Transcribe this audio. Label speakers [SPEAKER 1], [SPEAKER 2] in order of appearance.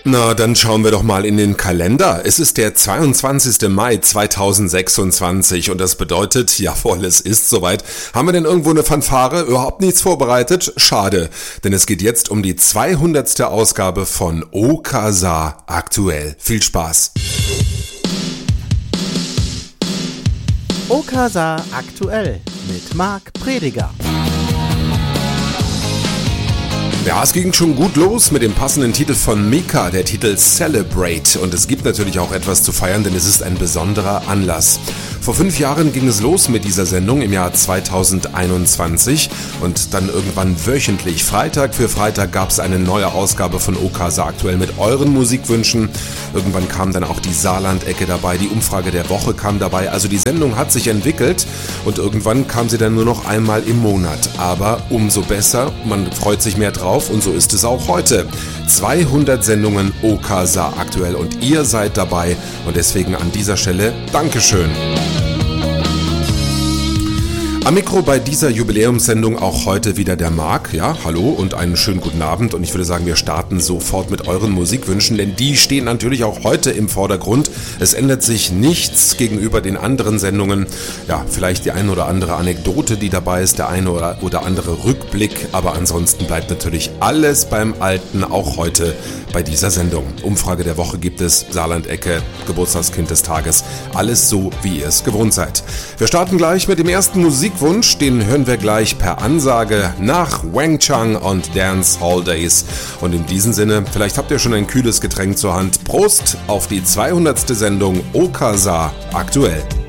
[SPEAKER 1] Na, dann schauen wir doch mal in den Kalender. Es ist der 22. Mai 2026 und das bedeutet, jawohl, es ist soweit. Haben wir denn irgendwo eine Fanfare? Überhaupt nichts vorbereitet? Schade, denn es geht jetzt um die 200. Ausgabe von OKSA aktuell. Viel Spaß!
[SPEAKER 2] OKSA aktuell mit Marc Prediger.
[SPEAKER 1] Ja, es ging schon gut los mit dem passenden Titel von Mika, der Titel Celebrate. Und es gibt natürlich auch etwas zu feiern, denn es ist ein besonderer Anlass. Vor 5 Jahren ging es los mit dieser Sendung im Jahr 2021 und dann irgendwann wöchentlich, Freitag für Freitag, gab es eine neue Ausgabe von OKSA aktuell mit euren Musikwünschen. Irgendwann kam dann auch die Saarland-Ecke dabei, die Umfrage der Woche kam dabei. Also die Sendung hat sich entwickelt und irgendwann kam sie dann nur noch einmal im Monat. Aber umso besser, man freut sich mehr drauf und so ist es auch heute. 200 Sendungen OKSA aktuell und ihr seid dabei und deswegen an dieser Stelle Dankeschön. Am Mikro bei dieser Jubiläumssendung auch heute wieder der Marc. Ja, hallo und einen schönen guten Abend. Und ich würde sagen, wir starten sofort mit euren Musikwünschen, denn die stehen natürlich auch heute im Vordergrund. Es ändert sich nichts gegenüber den anderen Sendungen. Ja, vielleicht die eine oder andere Anekdote, die dabei ist, der eine oder andere Rückblick. Aber ansonsten bleibt natürlich alles beim Alten, auch heute bei dieser Sendung. Umfrage der Woche gibt es, Saarland-Ecke, Geburtstagskind des Tages. Alles so, wie ihr es gewohnt seid. Wir starten gleich mit dem ersten Musikwunsch, den hören wir gleich per Ansage nach Wang Chung und Dance Hall Days. Und in diesem Sinne, vielleicht habt ihr schon ein kühles Getränk zur Hand. Prost auf die 200. Sendung OKSA aktuell.